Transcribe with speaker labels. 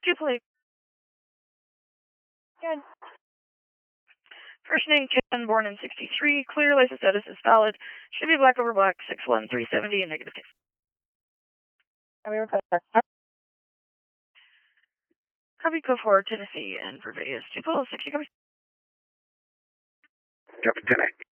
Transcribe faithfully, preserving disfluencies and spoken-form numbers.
Speaker 1: Two plate. Good. First name, Ken, born in sixty-three. Clear, license status is valid. Should be black over black, six one, three seventy, and negative six. Copy, copy, go forward, Tennessee, and for Vegas. Two pull, sixty, copy.
Speaker 2: Captain ten